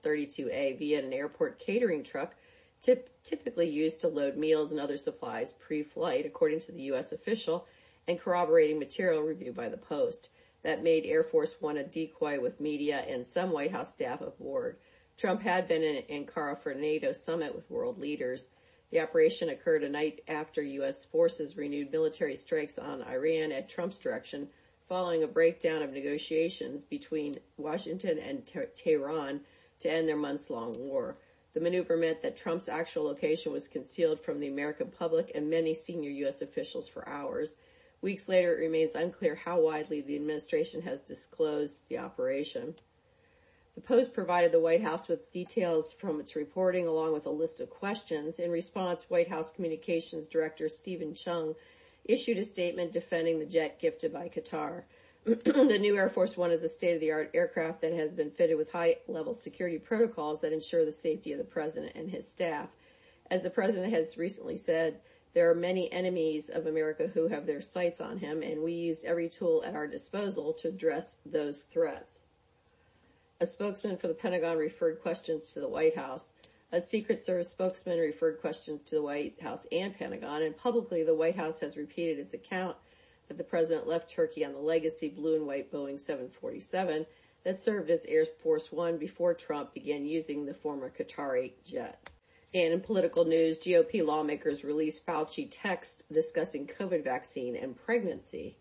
32A via an airport catering truck typically used to load meals and other supplies pre-flight, according to the U.S. official, and corroborating material reviewed by the Post. That made Air Force One a decoy with media and some White House staff aboard. Trump had been in Ankara for a NATO summit with world leaders. The operation occurred a night after U.S. forces renewed military strikes on Iran at Trump's direction, following a breakdown of negotiations between Washington and Tehran to end their months-long war. The maneuver meant that Trump's actual location was concealed from the American public and many senior U.S. officials for hours. Weeks later, it remains unclear how widely the administration has disclosed the operation. The Post provided the White House with details from its reporting, along with a list of questions. In response, White House Communications Director Stephen Chung issued a statement defending the jet gifted by Qatar. The new Air Force One is a state-of-the-art aircraft that has been fitted with high-level security protocols that ensure the safety of the president and his staff. As the president has recently said, there are many enemies of America who have their sights on him, and we used every tool at our disposal to address those threats. A spokesman for the Pentagon referred questions to the White House. A Secret Service spokesman referred questions to the White House and Pentagon, and publicly the White House has repeated its account that the president left Turkey on the legacy blue and white Boeing 747 that served as Air Force One before Trump began using the former Qatari jet. And in political news, GOP lawmakers released Fauci text discussing COVID vaccine and pregnancy.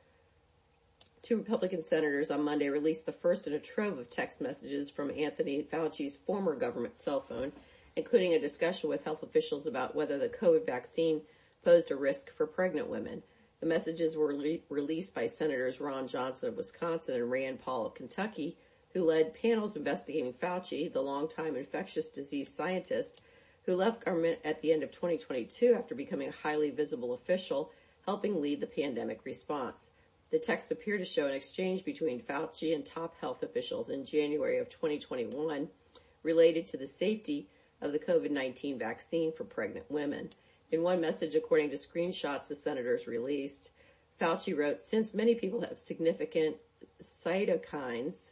Two Republican senators on Monday released the first in a trove of text messages from Anthony Fauci's former government cell phone, including a discussion with health officials about whether the COVID vaccine posed a risk for pregnant women. The messages were released by Senators Ron Johnson of Wisconsin and Rand Paul of Kentucky, who led panels investigating Fauci, the longtime infectious disease scientist who left government at the end of 2022 after becoming a highly visible official, helping lead the pandemic response. The texts appear to show an exchange between Fauci and top health officials in January of 2021 related to the safety of the COVID-19 vaccine for pregnant women. In one message, according to screenshots the senators released, Fauci wrote, "Since many people have significant cytokines,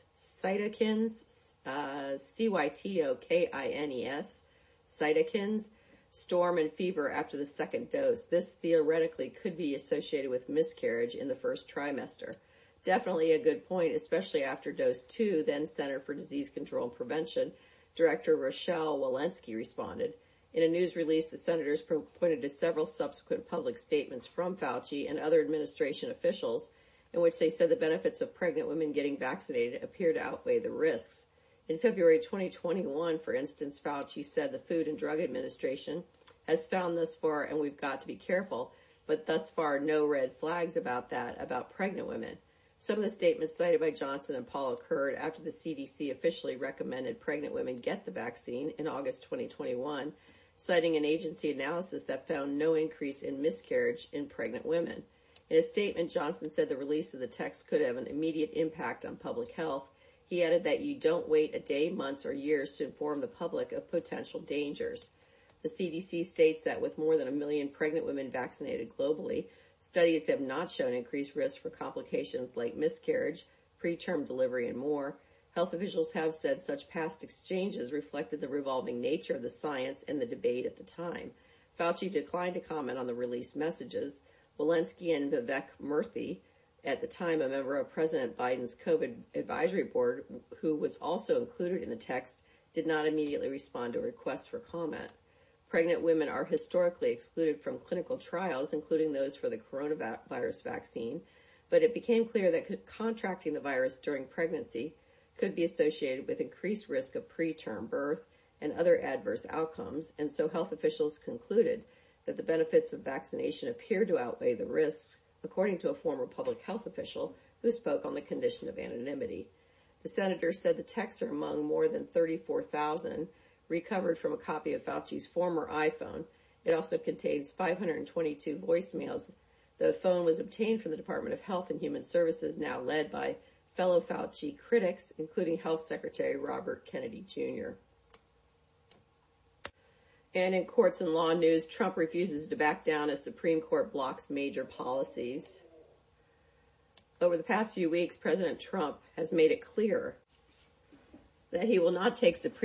cytokines, cytokines, storm and fever after the second dose. This theoretically could be associated with miscarriage in the first trimester. Definitely a good point, especially after dose 2, then Center for Disease Control and Prevention Director Rochelle Walensky responded. In a news release, the senators pointed to several subsequent public statements from Fauci and other administration officials in which they said the benefits of pregnant women getting vaccinated appear to outweigh the risks. In February 2021, for instance, Fauci said the Food and Drug Administration has found thus far, and we've got to be careful, but thus far no red flags about pregnant women. Some of the statements cited by Johnson and Paul occurred after the CDC officially recommended pregnant women get the vaccine in August 2021, citing an agency analysis that found no increase in miscarriage in pregnant women. In a statement, Johnson said the release of the text could have an immediate impact on public health. He added that you don't wait a day, months, or years to inform the public of potential dangers. The CDC states that with more than 1 million pregnant women vaccinated globally, studies have not shown increased risk for complications like miscarriage, preterm delivery, and more. Health officials have said such past exchanges reflected the revolving nature of the science and the debate at the time. Fauci declined to comment on the released messages. Walensky and Vivek Murthy, at the time a member of President Biden's COVID advisory board, who was also included in the text, did not immediately respond to requests for comment. Pregnant women are historically excluded from clinical trials, including those for the coronavirus vaccine, but it became clear that contracting the virus during pregnancy could be associated with increased risk of preterm birth and other adverse outcomes, and so health officials concluded that the benefits of vaccination appeared to outweigh the risks, according to a former public health official who spoke on the condition of anonymity. The senator said the texts are among more than 34,000 recovered from a copy of Fauci's former iPhone. It also contains 522 voicemails. The phone was obtained from the Department of Health and Human Services, now led by fellow Fauci critics, including Health Secretary Robert Kennedy Jr. And in courts and law news, Trump refuses to back down as Supreme Court blocks major policies. Over the past few weeks, President Trump has made it clear that he will not take Supreme